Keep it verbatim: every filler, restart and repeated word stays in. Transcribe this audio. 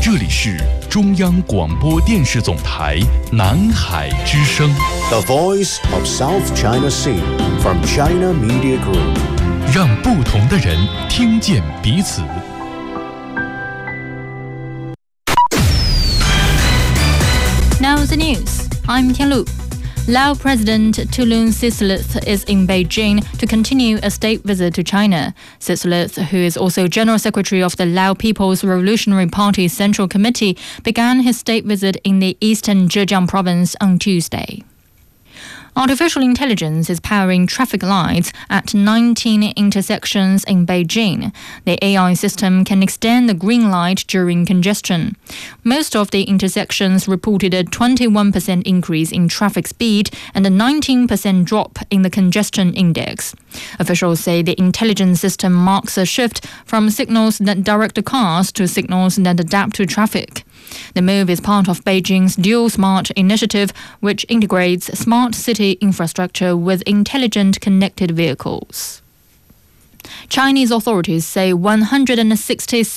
这里是中央广播电视总台南海之声 The Voice of South China Sea from China Media Group， 让不同的人听见彼此。 Now the news. I'm Tianlu. Lao President Thulun Sisoulith is in Beijing to continue a state visit to China. Sisoulith, who is also General Secretary of the Lao People's Revolutionary Party Central Committee, began his state visit in the eastern Zhejiang province on Tuesday. Artificial intelligence is powering traffic lights at nineteen intersections in Beijing. The A I system can extend the green light during congestion. Most of the intersections reported a twenty-one percent increase in traffic speed and a nineteen percent drop in the congestion index. Officials say the intelligence system marks a shift from signals that direct the cars to signals that adapt to traffic. The move is part of Beijing's Dual Smart initiative, which integrates smart city infrastructure with intelligent connected vehicles. Chinese authorities say one hundred sixty